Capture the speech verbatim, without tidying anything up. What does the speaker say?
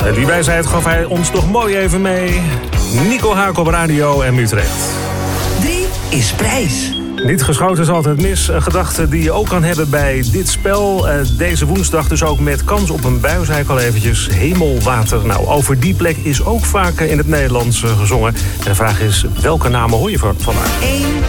En die wijsheid gaf hij ons toch mooi even mee. Nico Haak op Radio en Utrecht. Drie is prijs. Niet geschoten is altijd mis. Een gedachte die je ook kan hebben bij dit spel. Uh, deze woensdag dus ook met kans op een bui, zei ik al eventjes. Hemelwater. Nou, over die plek is ook vaak in het Nederlands uh, gezongen. En de vraag is, welke namen hoor je vandaag? één